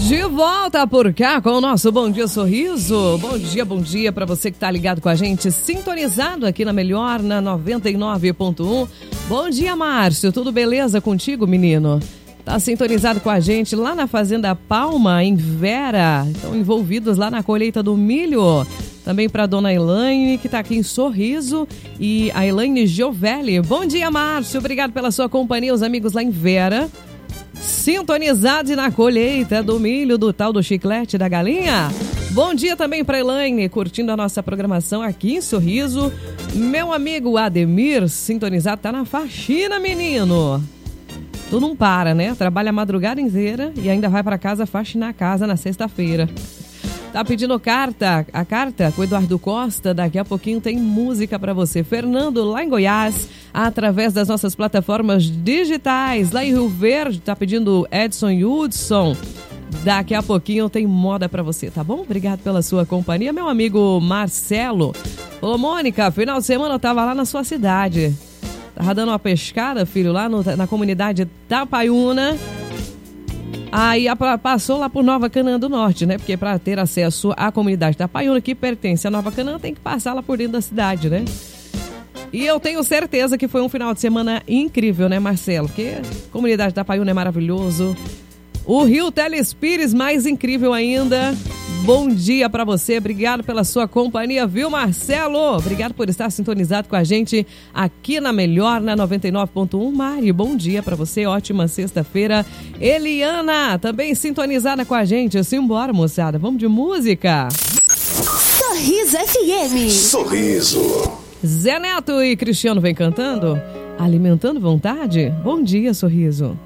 De volta por cá com o nosso Bom Dia Sorriso. Bom dia para você que tá ligado com a gente, sintonizado aqui na Melhor, na 99.1. Bom dia, Márcio, tudo beleza contigo, menino? Tá sintonizado com a gente lá na Fazenda Palma, em Vera. Estão envolvidos lá na colheita do milho. Também para dona Elaine, que tá aqui em Sorriso, e a Elaine Giovelli. Bom dia, Márcio, obrigado pela sua companhia, os amigos lá em Vera. Sintonizados na colheita do milho, do tal do chiclete da galinha. Bom dia também para Elaine, curtindo a nossa programação aqui em Sorriso. Meu amigo Ademir, sintonizado, tá na faxina, menino. Tu não para, né? Trabalha a madrugada inteira e ainda vai para casa faxinar a casa na sexta-feira. Tá pedindo a carta com o Eduardo Costa, daqui a pouquinho tem música para você. Fernando, lá em Goiás, através das nossas plataformas digitais, lá em Rio Verde, tá pedindo Edson Hudson. Daqui a pouquinho tem moda para você, tá bom? Obrigado pela sua companhia. Meu amigo Marcelo, ô Mônica, final de semana eu tava lá na sua cidade. Tava dando uma pescada, filho, lá na comunidade Tapaiuna. Aí passou lá por Nova Canaã do Norte, né? Porque para ter acesso à comunidade Tapaiuna, que pertence a Nova Canaã, tem que passar lá por dentro da cidade, né? E eu tenho certeza que foi um final de semana incrível, né, Marcelo? Porque a comunidade Tapaiuna é maravilhoso. O Rio Telespires, mais incrível ainda. Bom dia para você, obrigado pela sua companhia, viu, Marcelo? Obrigado por estar sintonizado com a gente aqui na Melhor, na 99.1. Mari, bom dia para você, ótima sexta-feira. Eliana, também sintonizada com a gente. Simbora, moçada, vamos de música. Sorriso FM. Sorriso. Zé Neto e Cristiano vem cantando, alimentando vontade. Bom dia, Sorriso.